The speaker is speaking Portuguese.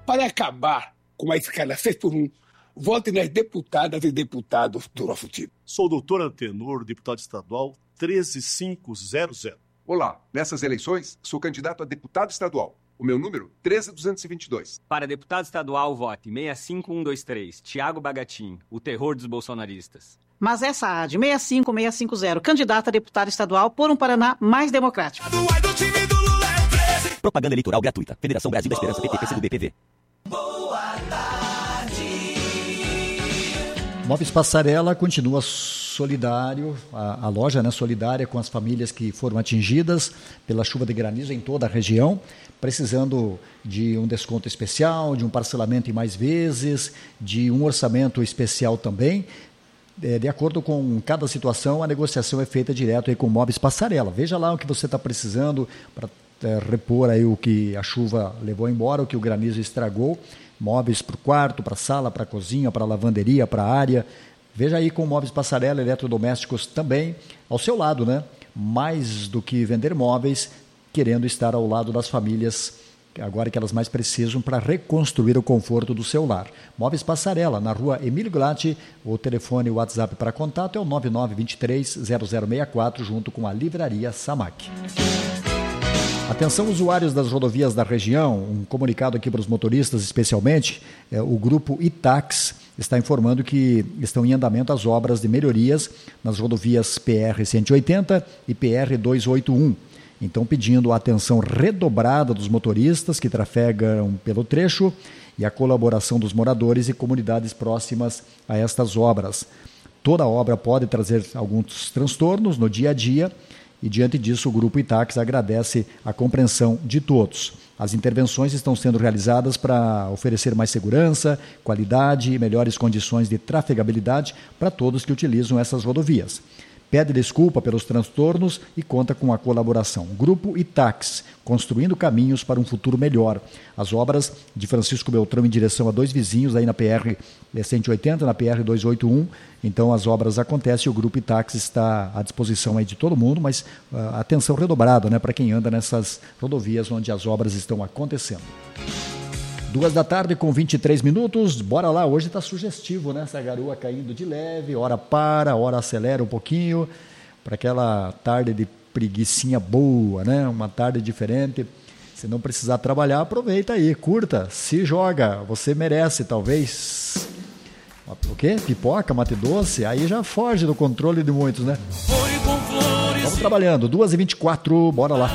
para acabar com a escala 6x1, vote nas deputadas e deputados do nosso time. Sou o doutor Antenor, deputado estadual 13500. Olá, nessas eleições, sou candidato a deputado estadual. O meu número, 13222. Para deputado estadual, vote 65123, Thiago Bagatin, o terror dos bolsonaristas. Mas essa AD 65650, candidata a deputado estadual por um Paraná mais democrático. Propaganda eleitoral gratuita. Federação Brasil da Esperança, PT, PCdoB, PV. Boa tarde. Móveis Passarela continua solidário, a loja, né, solidária com as famílias que foram atingidas pela chuva de granizo em toda a região, precisando de um desconto especial, de um parcelamento em mais vezes, de um orçamento especial também. De acordo com cada situação, a negociação é feita direto aí com Móveis Passarela. Veja lá o que você está precisando para repor aí o que a chuva levou embora, o que o granizo estragou. Móveis para o quarto, para a sala, para a cozinha, para a lavanderia, para a área. Veja aí com Móveis Passarela, eletrodomésticos também ao seu lado, né? Mais do que vender móveis, querendo estar ao lado das famílias, agora que elas mais precisam para reconstruir o conforto do seu lar. Móveis Passarela, na rua Emílio Glatti, o telefone e o WhatsApp para contato é o 9923-0064, junto com a Livraria Samac. Atenção, usuários das rodovias da região, um comunicado aqui para os motoristas especialmente, o grupo Itax está informando que estão em andamento as obras de melhorias nas rodovias PR-180 e PR-281. Então, pedindo a atenção redobrada dos motoristas que trafegam pelo trecho e a colaboração dos moradores e comunidades próximas a estas obras. Toda obra pode trazer alguns transtornos no dia a dia e, diante disso, o Grupo Itax agradece a compreensão de todos. As intervenções estão sendo realizadas para oferecer mais segurança, qualidade e melhores condições de trafegabilidade para todos que utilizam essas rodovias. Pede desculpa pelos transtornos e conta com a colaboração. Grupo Itax, construindo caminhos para um futuro melhor. As obras de Francisco Beltrão em direção a dois vizinhos, aí na PR-180, na PR-281. Então as obras acontecem e o Grupo Itax está à disposição aí de todo mundo, mas atenção redobrada, né, para quem anda nessas rodovias onde as obras estão acontecendo. 14h23, bora lá, hoje está sugestivo, né? Essa garoa caindo de leve, hora para, hora acelera um pouquinho, para aquela tarde de preguicinha boa, né? Uma tarde diferente, se não precisar trabalhar, aproveita aí, curta, se joga, você merece, talvez, o quê? Pipoca, mate doce, aí já foge do controle de muitos, né? Vamos trabalhando, 2h24, bora lá.